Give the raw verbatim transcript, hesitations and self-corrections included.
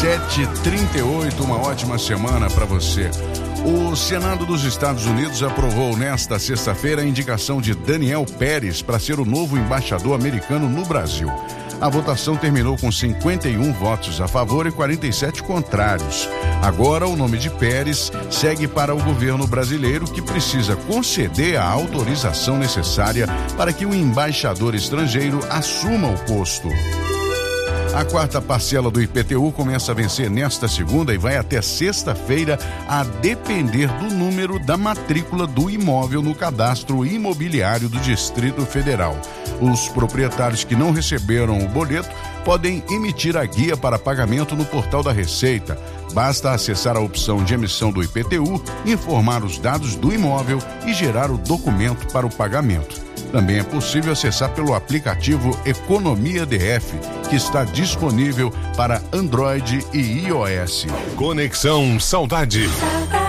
sete e trinta e oito, uma ótima semana para você. O Senado dos Estados Unidos aprovou nesta sexta-feira a indicação de Daniel Pérez para ser o novo embaixador americano no Brasil. A votação terminou com cinquenta e um votos a favor e quarenta e sete contrários. Agora, o nome de Pérez segue para o governo brasileiro, que precisa conceder a autorização necessária para que o embaixador estrangeiro assuma o posto. A quarta parcela do I P T U começa a vencer nesta segunda e vai até sexta-feira, a depender do número da matrícula do imóvel no cadastro imobiliário do Distrito Federal. Os proprietários que não receberam o boleto podem emitir a guia para pagamento no portal da Receita. Basta acessar a opção de emissão do I P T U, informar os dados do imóvel e gerar o documento para o pagamento. Também é possível acessar pelo aplicativo Economia D F, que está disponível para Android e iOS. Conexão Saudade.